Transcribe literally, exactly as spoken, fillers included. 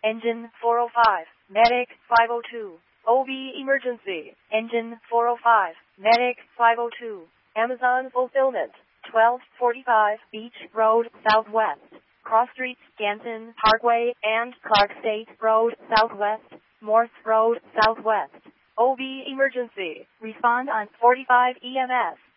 Engine four oh five, Medic five oh two. O B emergency. Engine four oh five, Medic five oh two. Amazon fulfillment. twelve forty-five Beach Road, Southwest. Cross Streets, Ganton Parkway, and Clark State Road, Southwest. Morse Road, Southwest. O B emergency. Respond on forty-five E M S.